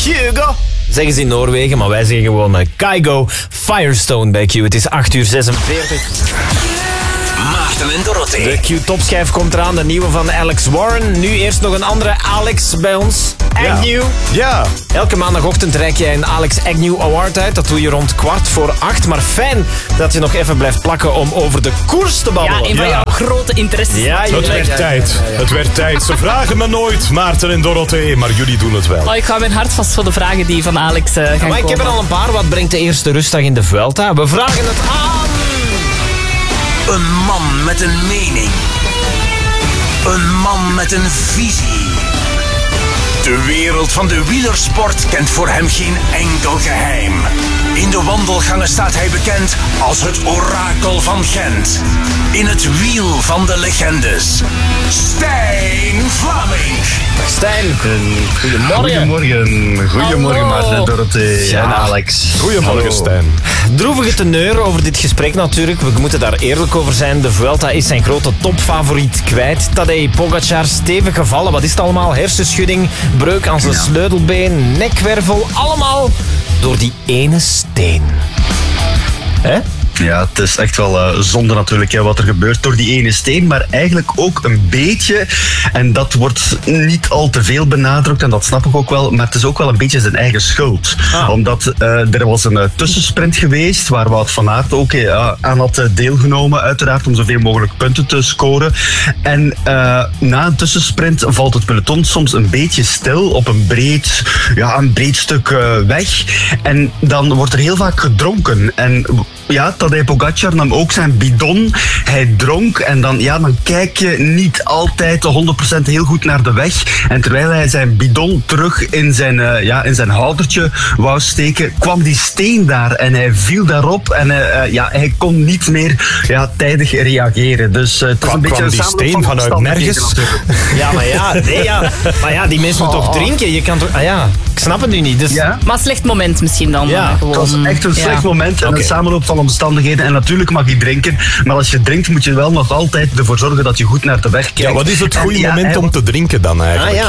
Hugo. Zeggen ze in Noorwegen, maar wij zeggen gewoon Kygo Firestone bij Q. Het is 8:46. Maarten en Dorothee. De Q-topschijf komt eraan, de nieuwe van Alex Warren. Nu eerst nog een andere Alex bij ons. Agnew. Ja. Elke maandagochtend reik jij een Alex Agnew Award uit. Dat doe je rond 7:15. Maar fijn dat je nog even blijft plakken om over de koers te babbelen. Ja, een van jouw grote interesses. Het werd tijd. Het werd tijd. Ze vragen me nooit, Maarten en Dorothee, maar jullie doen het wel. Oh, ik hou mijn hart vast voor de vragen die van Alex gaan Maar komen. ik heb er al een paar. Wat brengt de eerste rustdag in de Vuelta? We vragen het aan... Een man met een mening. Een man met een visie. De wereld van de wielersport kent voor hem geen enkel geheim. In de wandelgangen staat hij bekend als het orakel van Gent. In het wiel van de legendes. Stijn Vlaming. Stijn, Goedemorgen. Goedemorgen, Hallo. Maarten en Dorothee en Alex. Goedemorgen, Hallo. Stijn. droevige teneur over dit gesprek natuurlijk. We moeten daar eerlijk over zijn. De Vuelta is zijn grote topfavoriet kwijt. Tadej Pogacar stevig gevallen. Wat is het allemaal? Hersenschudding, breuk aan zijn sleutelbeen, nekwervel. Allemaal door die ene steen. Hè? Ja, het is echt wel zonde natuurlijk wat er gebeurt door die ene steen, maar eigenlijk ook een beetje, en dat wordt niet al te veel benadrukt en dat snap ik ook wel, maar het is ook wel een beetje zijn eigen schuld. Omdat er was een tussensprint geweest waar Wout van Aert ook aan had deelgenomen, uiteraard om zoveel mogelijk punten te scoren. En na een tussensprint valt het peloton soms een beetje stil op een breed stuk weg en dan wordt er heel vaak gedronken. En ja, Tadej Pogacar nam ook zijn bidon. Hij dronk en dan kijk je niet altijd 100% heel goed naar de weg. En terwijl hij zijn bidon terug in zijn houdertje wou steken, kwam die steen daar en hij viel daarop en hij kon niet meer tijdig reageren. Dus het is een beetje Kwam die steen vanuit nergens? Maar ja, die mensen moeten toch drinken? Je kan toch... ik snap het nu niet. Dus... Ja. Maar een slecht moment misschien dan. Ja, gewoon. Het was echt een slecht moment en een samenloop van omstandigheden. En natuurlijk mag je drinken, maar als je drinkt moet je wel nog altijd ervoor zorgen dat je goed naar de weg kijkt. Ja, wat is het goede moment om te drinken dan eigenlijk?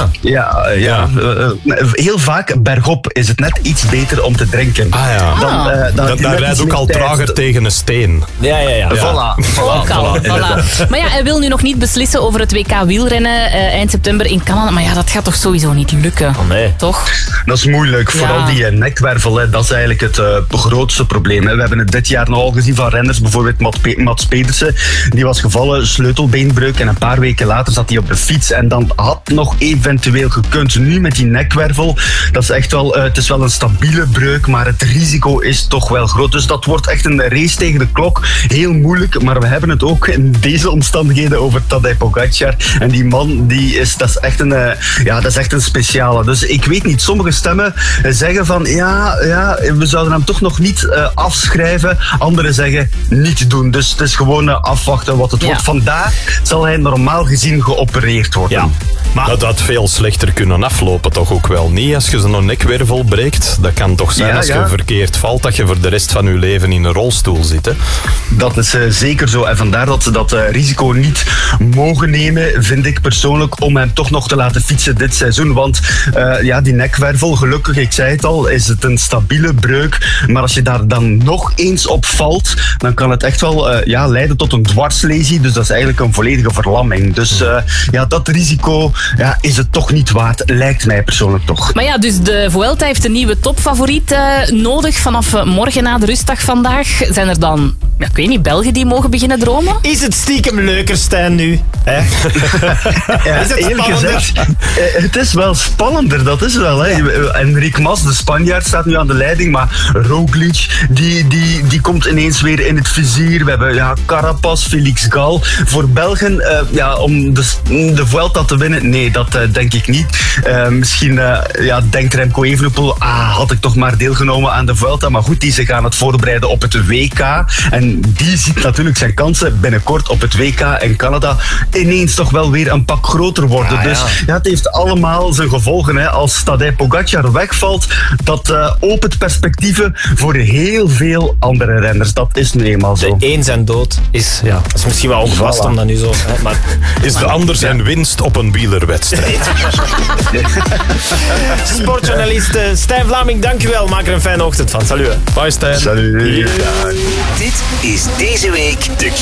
Heel vaak bergop is het net iets beter om te drinken. Daar rijdt ook al trager tegen een steen. Ja. Voilà. Maar ja, hij wil nu nog niet beslissen over het WK wielrennen eind september in Canada. Maar ja, dat gaat toch sowieso niet lukken? Oh, nee. Toch? Dat is moeilijk. Vooral die nekwervel, dat is eigenlijk het grootste probleem. We hebben het dit jaar nogal gezien van renners. Bijvoorbeeld Mats Pedersen. Die was gevallen, sleutelbeenbreuk. En een paar weken later zat hij op de fiets. En dan had nog eventueel gekund. Nu met die nekwervel. Dat is echt wel, het is wel een stabiele breuk. Maar het risico is toch wel groot. Dus dat wordt echt een race tegen de klok. Heel moeilijk. Maar we hebben het ook in deze omstandigheden over Tadej Pogacar. En die man, dat is echt een speciale. Dus ik weet niet. Sommige stemmen zeggen van we zouden hem toch nog niet afschrijven. Anderen zeggen niet doen. Dus het is gewoon afwachten wat het wordt. Vandaag zal hij normaal gezien geopereerd worden. Ja. Maar dat had veel slechter kunnen aflopen toch ook wel niet? Als je zo'n nekwervel breekt, dat kan toch zijn als je verkeerd valt, dat je voor de rest van je leven in een rolstoel zit. Hè? Dat is zeker zo. En vandaar dat ze dat risico niet mogen nemen, vind ik persoonlijk, om hem toch nog te laten fietsen dit seizoen. Want die nekwervel, gelukkig, ik zei het al, is het een stabiele breuk. Maar als je daar dan nog eens op valt, dan kan het echt wel leiden tot een dwarslesie. Dus dat is eigenlijk een volledige verlamming. Dus dat risico is het toch niet waard, lijkt mij persoonlijk toch. Maar ja, dus de Vuelta heeft een nieuwe topfavoriet nodig vanaf morgen na de rustdag vandaag. Zijn er dan, ik weet niet, Belgen die mogen beginnen dromen? Is het stiekem leuker, Stijn, nu? Hè? Is het eerlijk spannender? gezegd, het is wel spannender, dat is wel. Enric Mas, de Spanjaard, staat nu aan de leiding, maar Roglic, die komt ineens weer in het vizier. We hebben Carapaz, Felix Gal. Voor Belgen, om de Vuelta te winnen, nee, dat denk ik niet. Misschien denkt Remco Evenepoel, had ik toch maar deelgenomen aan de Vuelta, maar goed, ze gaan het voorbereiden op het WK. En En die ziet natuurlijk zijn kansen binnenkort op het WK in Canada ineens toch wel weer een pak groter worden. Dus ja, het heeft allemaal zijn gevolgen. Hè. Als Tadej Pogacar wegvalt, dat opent perspectieven voor heel veel andere renners. Dat is nu eenmaal zo. De een zijn dood is, dat is misschien wel ongepast om dat nu zo... Hè, maar is de ander zijn winst op een wielerwedstrijd. Sportjournalist Stijn Vlaming, dankjewel. Maak er een fijne ochtend van. Salut. Bye Stijn. Salut. Dit is deze week de